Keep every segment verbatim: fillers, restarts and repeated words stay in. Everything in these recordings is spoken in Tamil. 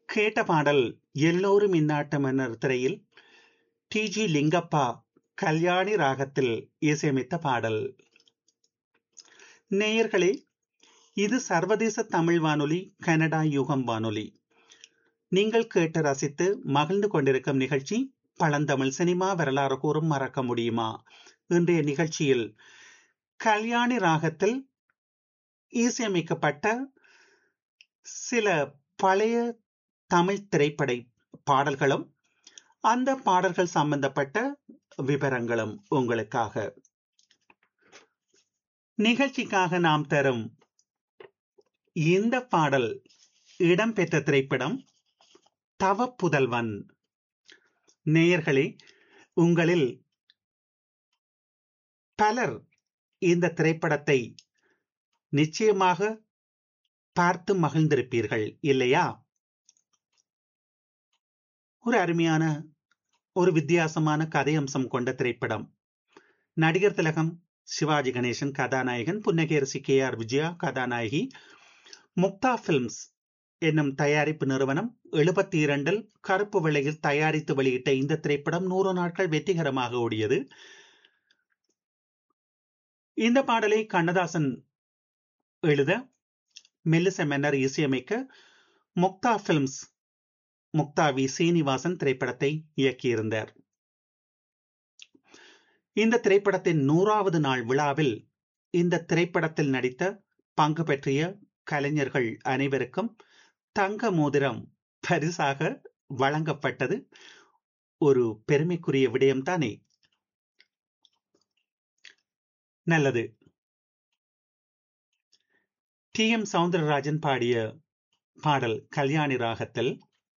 கேட்ட பாடல் எல்லோரும் இந்நாட்டு மன்னர் திரையில் டி ஜி லிங்கப்பா கல்யாணி ராகத்தில் இசையமைத்த பாடல். நேயர்களே, இது சர்வதேச தமிழ் வானொலி, கனடா யுகம் வானொலி. நீங்கள் கேட்டு ரசித்து மகிழ்ந்து கொண்டிருக்கும் நிகழ்ச்சி பழந்தமிழ் சினிமா வரலாறு கூறும் மறக்க முடியுமா. இன்றைய நிகழ்ச்சியில் கல்யாணி ராகத்தில் இசையமைக்கப்பட்ட சில பழைய தமிழ் திரைப்பட பாடல்களும் அந்த பாடல்கள் சம்பந்தப்பட்ட விவரங்களும் உங்களுக்காக. நிகழ்ச்சிக்காக நாம் தரும் இந்த பாடல் இடம்பெற்ற திரைப்படம் தவப்புதல்வன். நேயர்களே, உங்களில் பலர் இந்த திரைப்படத்தை நிச்சயமாக பார்த்து மகிழ்ந்திருப்பீர்கள் இல்லையா? ஒரு அருமையான, ஒரு வித்தியாசமான கதை அம்சம் கொண்ட திரைப்படம். நடிகர் திலகம் சிவாஜி கணேசன் கதாநாயகன், புன்னகேரசி கே ஆர் விஜயா கதாநாயகி. முக்தா பிலிம்ஸ் என்னும் தயாரிப்பு நிறுவனம் எழுபத்தி இரண்டில் கருப்பு வெள்ளையில் தயாரித்து வெளியிட்ட இந்த திரைப்படம் நூறு நாட்கள் வெற்றிகரமாக ஓடியது. இந்த பாடலை கண்ணதாசன் எழுத, மெல்லிசை மன்னர் இசையமைக்க, முக்தா பிலிம்ஸ் முக்தா வி சீனிவாசன் திரைப்படத்தை இயக்கியிருந்தார். இந்த திரைப்படத்தின் நூறாவது நாள் விழாவில் இந்த திரைப்படத்தில் நடித்த பங்கு பெற்றிய கலைஞர்கள் அனைவருக்கும் தங்க மோதிரம் பரிசாக வழங்கப்பட்டது. ஒரு பெருமைக்குரிய விடயம்தானே. நல்லது. டி எம் சௌந்தரராஜன் பாடிய பாடல் கல்யாணி ராகத்தில்.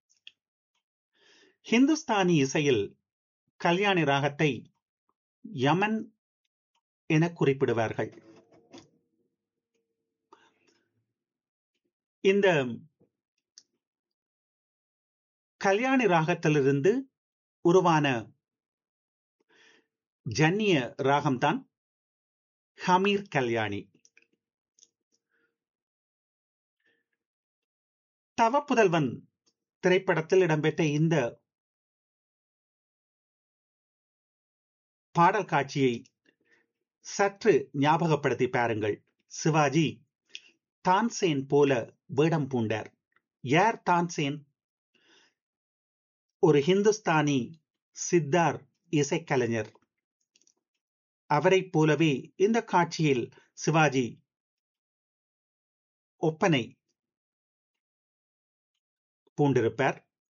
ஹிந்துஸ்தானி இசையில் கல்யாணி ராகத்தை யமன் என குறிப்பிடுவார்கள். இந்த கல்யாணி ராகத்திலிருந்து உருவான ஜன்னிய ராகம்தான் ஹமீர் கல்யாணி. தவப்புதல்வன் திரைப்படத்தில் இடம்பெற்ற இந்த பாடல் காட்சியை சற்று ஞாபகப்படுத்தி பாருங்கள். சிவாஜி தான்சேன் போல வேடம் பூண்டார். யார் தான்சேன்? ஒரு ஹிந்துஸ்தானி சித்தார் இசைக்கலைஞர். அவரைப் போலவே இந்த காட்சியில் சிவாஜி ஒப்பனை பூண்டிருப்பார்.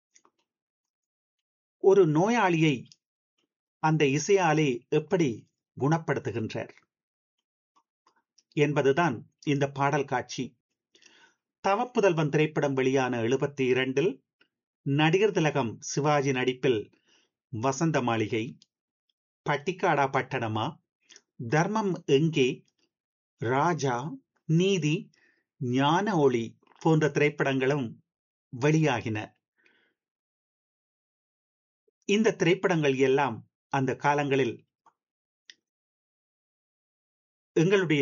ஒரு நோயாளியை அந்த இசையாலே எப்படி குணப்படுத்துகின்றார் என்பதுதான் இந்த பாடல் காட்சி. தவப்புதல்வன் திரைப்படம் வெளியான எழுபத்தி இரண்டில் நடிகர் திலகம் சிவாஜி நடிப்பில் வசந்த மாளிகை, பட்டிக்காடா பட்டணமா, தர்மம் எங்கே, ராஜா, நீதி, ஞான ஒளி போன்ற திரைப்படங்களும் வெளியாகின. இந்த திரைப்படங்கள் எல்லாம் அந்த காலங்களில் எங்களுடைய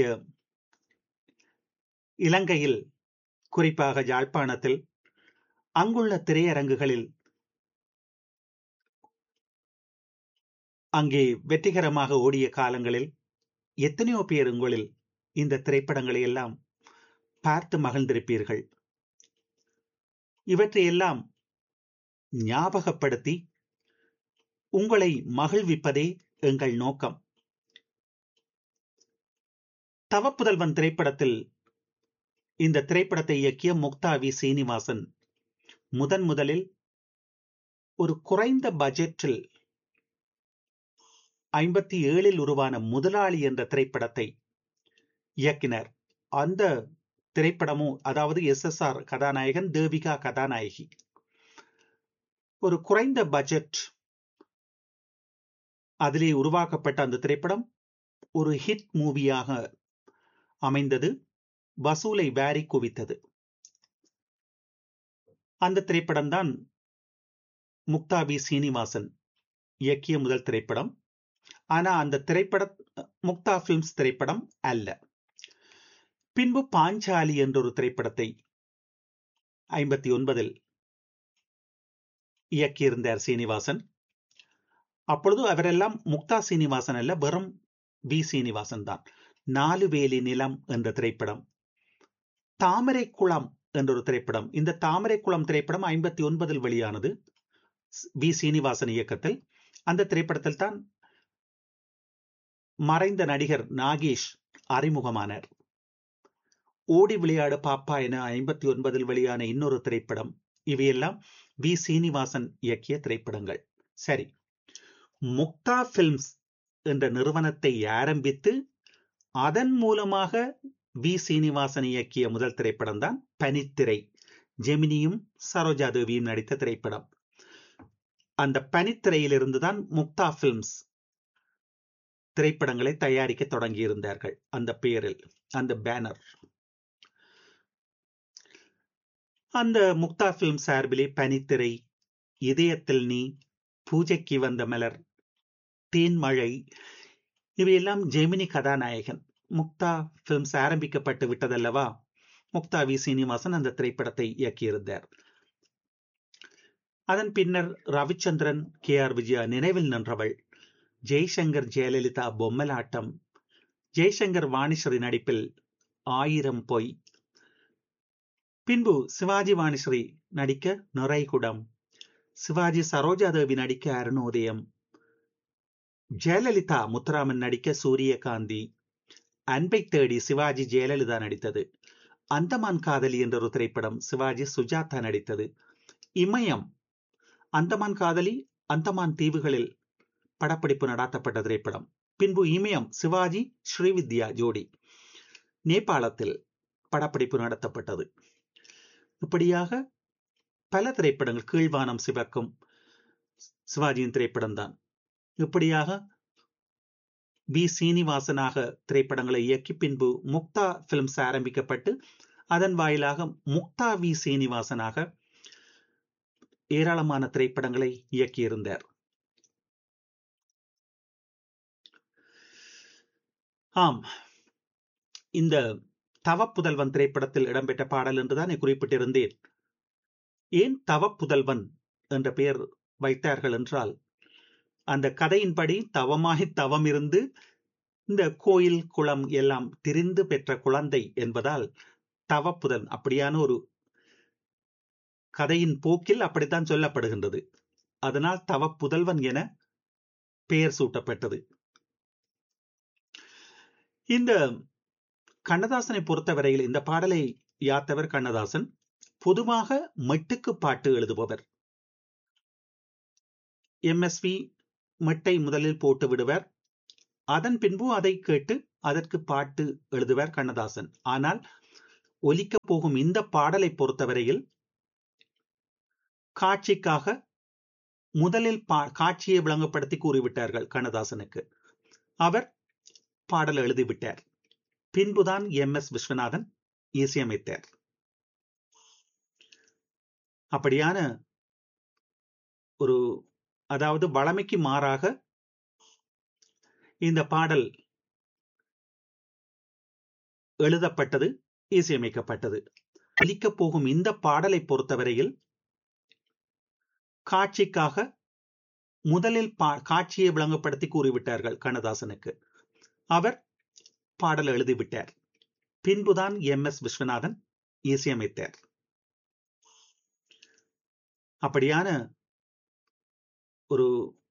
இலங்கையில், குறிப்பாக யாழ்ப்பாணத்தில் அங்குள்ள திரையரங்குகளில் அங்கே வெற்றிகரமாக ஓடிய காலங்களில் எத்தனையோ பேர் உங்களில் இந்த திரைப்படங்களை எல்லாம் பார்த்து மகிழ்ந்திருப்பீர்கள். இவற்றையெல்லாம் ஞாபகப்படுத்தி உங்களை மகிழ்விப்பதே எங்கள் நோக்கம். தவப்புதல்வன் திரைப்படத்தில் இந்த திரைப்படத்தை இயக்கிய முக்தா வி சீனிவாசன் முதன் முதலில் ஒரு குறைந்த பட்ஜெட்டில் ஐம்பத்தி ஏழில் உருவான முதலாளி என்ற திரைப்படத்தை இயக்கினர். அந்த திரைப்படமும், அதாவது எஸ் எஸ் ஆர் கதாநாயகன், தேவிகா கதாநாயகி. ஒரு குறைந்த பட்ஜெட் அதிலே உருவாக்கப்பட்ட அந்த திரைப்படம் ஒரு ஹிட் மூவியாக அமைந்தது. வசூலை வாரி குவித்தது. அந்த திரைப்படம் தான் முக்தா வி சீனிவாசன் இயக்கிய முதல் திரைப்படம். ஆனா அந்த திரைப்பட முக்தா பிலிம்ஸ் திரைப்படம் அல்ல. பின்பு பாஞ்சாலி என்ற ஒரு திரைப்படத்தை ஐம்பத்தி ஒன்பதில் இயக்கியிருந்தார் சீனிவாசன். அப்பொழுது அவரெல்லாம் முக்தா சீனிவாசன் அல்ல, வெறும் வி சீனிவாசன் தான். நாலு வேலி நிலம் என்ற திரைப்படம், தாமரை குளம் என்ற ஒரு திரைப்படம். இந்த தாமரை குளம் திரைப்படம் ஐம்பத்தி ஒன்பதில் வெளியானது, வி சீனிவாசன் இயக்கத்தில். அந்த திரைப்படத்தில் தான் மறைந்த நடிகர் நாகேஷ் அறிமுகமானார். ஓடி விளையாடு பாப்பா என ஐம்பத்தி ஒன்பதில் வெளியான இன்னொரு திரைப்படம். இவையெல்லாம் வி சீனிவாசன் இயக்கிய திரைப்படங்கள். சரி, முக்தா பிலிம்ஸ் என்ற நிறுவனத்தை ஆரம்பித்து அதன் மூலமாக வி சீனிவாசன் இயக்கிய முதல் திரைப்படம் தான் பனித்திரை. ஜெமினியும் சரோஜா தேவியும் நடித்த திரைப்படம். அந்த பனித்திரையிலிருந்து தான் முக்தா பிலிம்ஸ் திரைப்படங்களை தயாரிக்க தொடங்கியிருந்தார்கள். அந்த பெயரில், அந்த பேனர். அந்த முக்தா பிலிம் சார்பிலே பனித்திரை, இதயத்தில் நீ, பூஜைக்கு வந்த மலர், தேன்மழை, இவையெல்லாம் ஜெமினி கதாநாயகன். முக்தா பிலிம்ஸ் ஆரம்பிக்கப்பட்டு விட்டதல்லவா, முக்தா வி சீனிவாசன் அந்த திரைப்படத்தை இயக்கியிருந்தார். அதன் பின்னர் ரவிச்சந்திரன், கே ஆர் விஜயா நினைவில் நின்றவள், ஜெய்சங்கர் ஜெயலலிதா பொம்மலாட்டம், ஜெய்சங்கர் வாணிஸ்ரீ நடிப்பில் ஆயிரம் பொய், பின்பு சிவாஜி வாணிஸ்ரீ நடிக்க நிறைகுடம், சிவாஜி சரோஜாதேவி நடிக்க அருணோதயம், ஜெயலலிதா முத்துராமன் நடிக்க சூரியகாந்தி, அன்பை தேடி சிவாஜி ஜெயலலிதா நடித்தது, அந்தமான் காதலி என்ற ஒரு திரைப்படம் சிவாஜி சுஜாதா நடித்தது, இமயம், அந்தமான் காதலி அந்தமான் தீவுகளில் படப்பிடிப்பு நடாத்தப்பட்ட திரைப்படம். பின்பு இமயம் சிவாஜி ஸ்ரீவித்யா ஜோடி நேபாளத்தில் படப்பிடிப்பு நடத்தப்பட்டது. இப்படியாக பல திரைப்படங்கள், கீழ்வானம் சிவக்கும் சிவாஜியின் திரைப்படம் தான். இப்படியாக வி சீனிவாசனாக திரைப்படங்களை இயக்கி பின்பு முக்தா பிலிம்ஸ் ஆரம்பிக்கப்பட்டு அதன் வாயிலாக முக்தா வி சீனிவாசனாக ஏராளமான திரைப்படங்களை இயக்கியிருந்தார். ஆம், இந்த தவப்புதல்வன் திரைப்படத்தில் இடம்பெற்ற பாடல் என்றுதான் குறிப்பிட்டிருந்தேன். ஏன் தவப்புதல்வன் என்ற பெயர் வைத்தார்கள் என்றால், அந்த கதையின்படி தவமாய் தவம் இருந்து இந்த கோயில் குளம் எல்லாம் திரிந்து பெற்ற குழந்தை என்பதால் தவப்புதன், அப்படியான ஒரு கதையின் போக்கில் அப்படித்தான் சொல்லப்படுகின்றது. அதனால் தவப்புதல்வன் என பெயர் சூட்டப்பட்டது. இந்த கண்ணதாசனை பொறுத்தவரையில் இந்த பாடலை யாத்தவர் கண்ணதாசன். பொதுவாக மெட்டுக்கு பாட்டு எழுதுபவர். எம் எஸ் வி மெட்டை முதலில் போட்டு விடுவர், அதன் பின்பு அதை கேட்டு அதற்கு பாட்டு எழுதுவார் கண்ணதாசன். ஆனால் ஒலிக்க போகும் இந்த பாடலை பொறுத்தவரையில் காட்சிக்காக முதலில் காட்சியை விளங்கப்படுத்தி கூறிவிட்டார்கள் கண்ணதாசனுக்கு. அவர் பாடல் எழுதிவிட்டார். பின்புதான் எம் எஸ் விஸ்வநாதன் இசையமைத்தார். அப்படியான ஒரு, அதாவது வளமைக்கு மாறாக இந்த பாடல் எழுதப்பட்டது, இசையமைக்கப்பட்டது. ஒலிக்க போகும் இந்த பாடலை பொறுத்தவரையில் காட்சிக்காக முதலில் காட்சியை விளங்கப்படுத்தி கூறிவிட்டார்கள் கண்ணதாசனுக்கு. அவர் பாடல் எழுதிவிட்டார். பின்புதான் எம் எஸ் விஸ்வநாதன் இசையமைத்தார். அப்படியான ஒரு